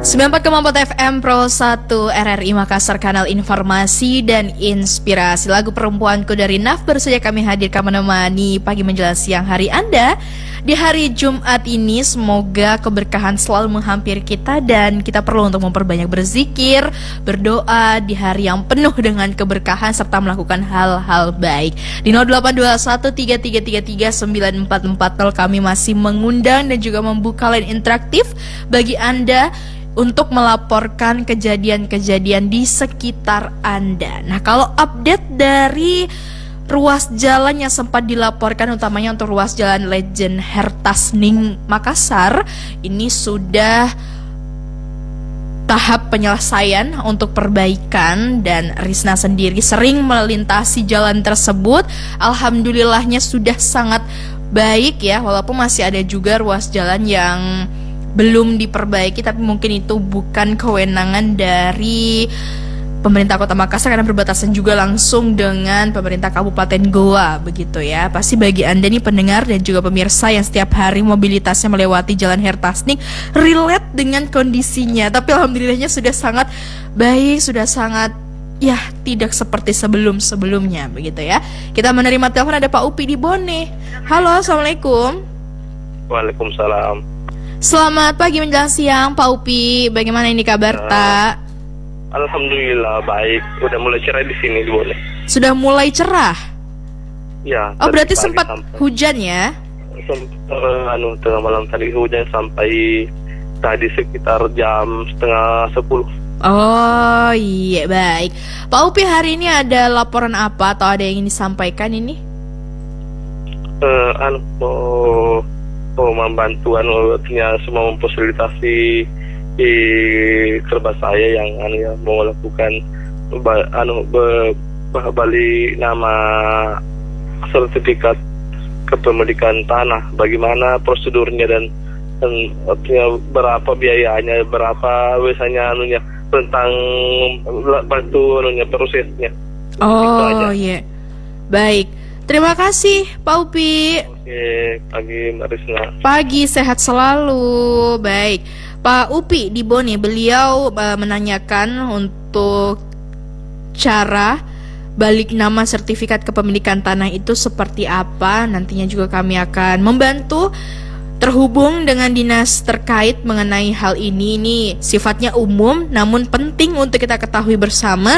94,4 FM Pro 1 RRI Makassar, kanal informasi dan inspirasi. Lagu Perempuanku dari Naf baru saja kami hadirkan menemani pagi menjelang siang hari Anda. Di hari Jumat ini semoga keberkahan selalu menghampiri kita dan kita perlu untuk memperbanyak berzikir, berdoa di hari yang penuh dengan keberkahan serta melakukan hal-hal baik. Di 082133333944 kami masih mengundang dan juga membuka line interaktif bagi Anda untuk melaporkan kejadian-kejadian di sekitar Anda. Nah, kalau update dari ruas jalan yang sempat dilaporkan, utamanya untuk ruas jalan Legend Hertasning Makassar, ini sudah tahap penyelesaian untuk perbaikan dan Risna sendiri sering melintasi jalan tersebut. Alhamdulillahnya sudah sangat baik ya, walaupun masih ada juga ruas jalan yang belum diperbaiki, tapi mungkin itu bukan kewenangan dari pemerintah Kota Makassar karena berbatasan juga langsung dengan pemerintah Kabupaten Goa, begitu ya. Pasti bagi Anda nih pendengar dan juga pemirsa yang setiap hari mobilitasnya melewati Jalan Hertasning relate dengan kondisinya, tapi alhamdulillahnya sudah sangat baik, sudah sangat ya tidak seperti sebelum-sebelumnya, begitu ya. Kita menerima telepon, ada Pak Upi di Bone. Halo, assalamualaikum. Waalaikumsalam. Selamat pagi menjelang siang Pak Upi, bagaimana ini kabar Tak? Alhamdulillah baik, udah mulai cerah di sini di Bone. Sudah mulai cerah? Ya. Oh berarti sempat hujan ya? Tengah malam tadi hujan sampai tadi sekitar jam 9:30. Oh iya, baik. Pak Upi, hari ini ada laporan apa atau ada yang ingin disampaikan ini? Mau membantu artinya semua memfasilitasi di kerabat saya yang mau melakukan balik nama sertifikat kepemilikan tanah, bagaimana prosedurnya dan artinya berapa biayanya, berapa biasanya tentang bantu prosesnya. Oh iya, baik. Terima kasih Pak Upi. Oke, pagi Mbak Risna. Pagi, sehat selalu. Baik, Pak Upi di Bone, beliau menanyakan untuk cara balik nama sertifikat kepemilikan tanah itu seperti apa. Nantinya juga kami akan membantu terhubung dengan dinas terkait mengenai hal ini. Ini sifatnya umum namun penting untuk kita ketahui bersama.